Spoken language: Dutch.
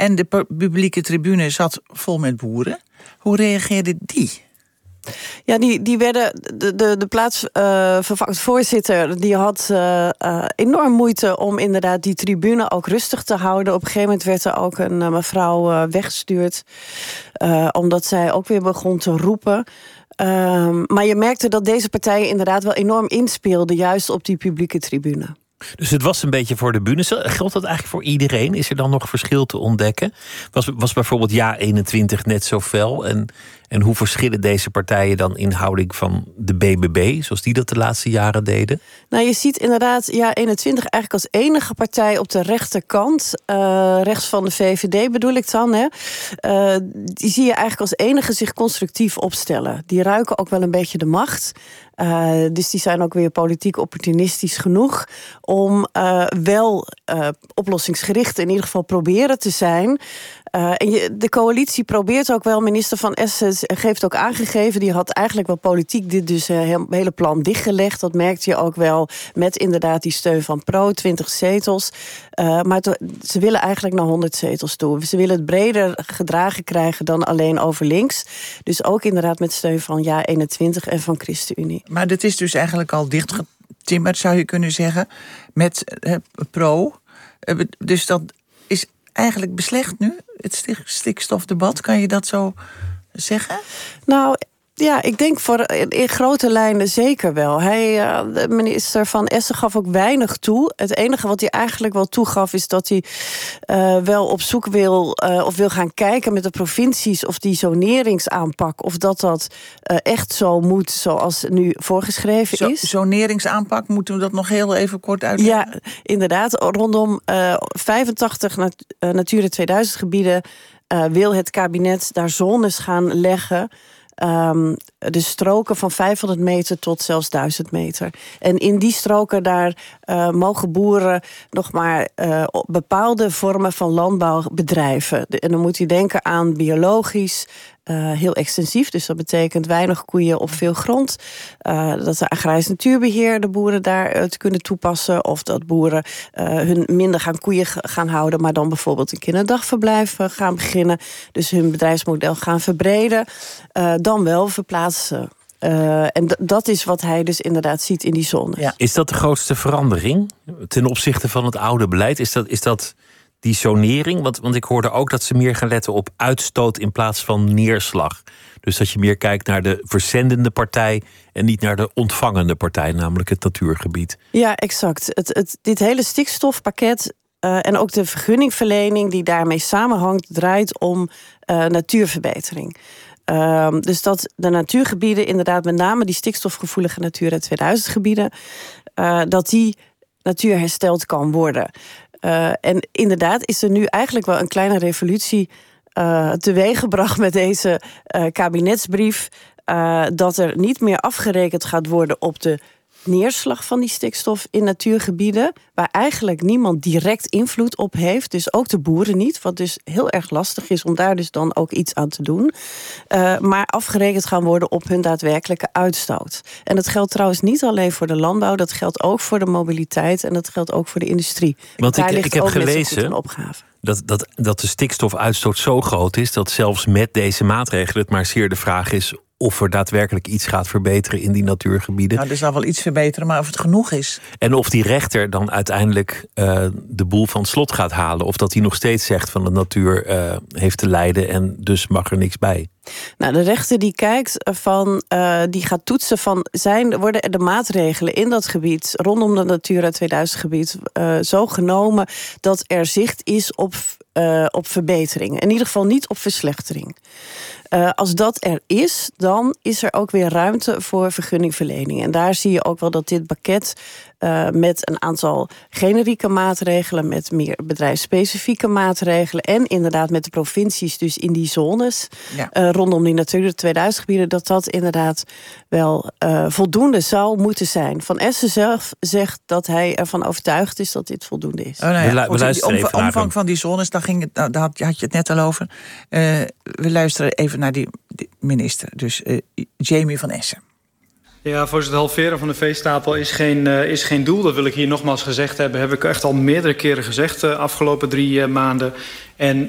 En de publieke tribune zat vol met boeren. Hoe reageerde die? Ja, die werden. De plaatsvervangend voorzitter die had enorm moeite om inderdaad die tribune ook rustig te houden. Op een gegeven moment werd er ook een mevrouw weggestuurd, omdat zij ook weer begon te roepen. Maar je merkte dat deze partijen inderdaad wel enorm inspeelden, juist op die publieke tribune. Dus het was een beetje voor de bühne. Geldt dat eigenlijk voor iedereen? Is er dan nog verschil te ontdekken? Was bijvoorbeeld Ja21 net zo fel? En hoe verschillen deze partijen dan in houding van de BBB, zoals die dat de laatste jaren deden? Nou, je ziet inderdaad Ja21 eigenlijk als enige partij op de rechterkant, rechts van de VVD bedoel ik dan, hè. Die zie je eigenlijk als enige zich constructief opstellen. Die ruiken ook wel een beetje de macht. Dus die zijn ook weer politiek opportunistisch genoeg om wel oplossingsgericht in ieder geval proberen te zijn. En de coalitie probeert ook wel. Minister Van Essen heeft ook aangegeven, die had eigenlijk wel politiek dit dus hele plan dichtgelegd. Dat merkte je ook wel met inderdaad die steun van Pro, 20 zetels. Maar ze willen eigenlijk naar 100 zetels toe. Ze willen het breder gedragen krijgen dan alleen over links. Dus ook inderdaad met steun van Ja21 en van ChristenUnie. Maar dat is dus eigenlijk al dichtgetimmerd, zou je kunnen zeggen, met Pro. Dus dat is eigenlijk beslecht nu, het stikstofdebat. Kan je dat zo zeggen? Nou, ja, ik denk in grote lijnen zeker wel. De minister Van Essen gaf ook weinig toe. Het enige wat hij eigenlijk wel toegaf is dat hij wel op zoek wil of wil gaan kijken met de provincies of die zoneringsaanpak, of dat echt zo moet zoals nu voorgeschreven is. Zoneringsaanpak, moeten we dat nog heel even kort uitleggen? Ja, inderdaad. Rondom 85 Natura 2000 gebieden wil het kabinet daar zones gaan leggen. De stroken van 500 meter tot zelfs 1000 meter. En in die stroken daar mogen boeren nog maar bepaalde vormen van landbouw bedrijven. En dan moet je denken aan biologisch, heel extensief. Dus dat betekent weinig koeien op veel grond. Dat de agrarisch natuurbeheer de boeren daar te kunnen toepassen. Of dat boeren hun minder gaan koeien gaan houden, maar dan bijvoorbeeld een kinderdagverblijf gaan beginnen. Dus hun bedrijfsmodel gaan verbreden. Dan wel verplaatsen. En dat is wat hij dus inderdaad ziet in die zone. Ja. Is dat de grootste verandering ten opzichte van het oude beleid? Is dat die zonering? Want ik hoorde ook dat ze meer gaan letten op uitstoot in plaats van neerslag. Dus dat je meer kijkt naar de verzendende partij en niet naar de ontvangende partij, namelijk het natuurgebied. Ja, exact. Dit hele stikstofpakket en ook de vergunningverlening die daarmee samenhangt, draait om natuurverbetering. Dus dat de natuurgebieden, inderdaad met name die stikstofgevoelige Natura 2000 gebieden, dat die natuur hersteld kan worden. En inderdaad is er nu eigenlijk wel een kleine revolutie teweeggebracht met deze kabinetsbrief. Dat er niet meer afgerekend gaat worden op de neerslag van die stikstof in natuurgebieden, waar eigenlijk niemand direct invloed op heeft. Dus ook de boeren niet, wat dus heel erg lastig is om daar dus dan ook iets aan te doen. Maar afgerekend gaan worden op hun daadwerkelijke uitstoot. En dat geldt trouwens niet alleen voor de landbouw, dat geldt ook voor de mobiliteit en dat geldt ook voor de industrie. Want ik heb gelezen dat de stikstofuitstoot zo groot is dat zelfs met deze maatregelen het maar zeer de vraag is of er daadwerkelijk iets gaat verbeteren in die natuurgebieden. Nou, er zal wel iets verbeteren, maar of het genoeg is. En of die rechter dan uiteindelijk de boel van het slot gaat halen, of dat hij nog steeds zegt van de natuur heeft te lijden en dus mag er niks bij. Nou, de rechter die kijkt die gaat toetsen van worden de maatregelen in dat gebied rondom de Natura 2000 gebied zo genomen dat er zicht is op verbetering. In ieder geval niet op verslechtering. Als dat er is, dan is er ook weer ruimte voor vergunningverlening. En daar zie je ook wel dat dit pakket met een aantal generieke maatregelen, met meer bedrijfsspecifieke maatregelen en inderdaad met de provincies dus in die zones rondom die Natura 2000 gebieden, dat inderdaad wel voldoende zou moeten zijn. Van Essen zelf zegt dat hij ervan overtuigd is dat dit voldoende is. De omvang van die zones, daar had je het net al over. We luisteren even naar die minister, dus Jamie van Essen. Ja, voorzitter, het halveren van de veestapel is geen doel. Dat wil ik hier nogmaals gezegd hebben. Heb ik echt al meerdere keren gezegd de afgelopen 3 maanden. En